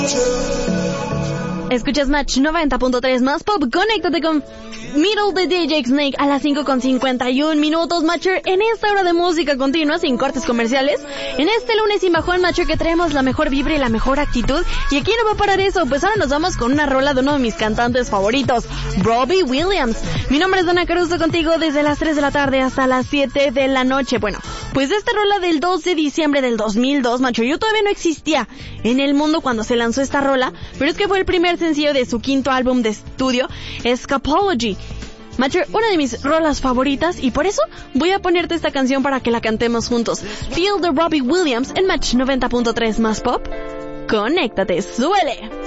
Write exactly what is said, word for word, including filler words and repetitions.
Escuchas Match noventa punto tres más pop. Conéctate con Middle de D J Snake a las cinco con cincuenta y un minutos, Matcher. En esta hora de música continua, sin cortes comerciales. En este lunes sin bajón, Matcher, que traemos la mejor vibra y la mejor actitud. Y aquí no va a parar eso, pues ahora nos vamos con una rola de uno de mis cantantes favoritos, Robbie Williams. Mi nombre es Dana Caruso, contigo desde las tres de la tarde hasta las siete de la noche. Bueno, pues esta rola del dos de diciembre del dos mil dos, Matcher, yo todavía no existía en el mundo cuando se lanzó esta rola, pero es que fue el primer sencillo de su quinto álbum de estudio, Escapology. Matcher, una de mis rolas favoritas, y por eso voy a ponerte esta canción para que la cantemos juntos. Feel de Robbie Williams en Match noventa punto tres más pop. Conéctate, súbele.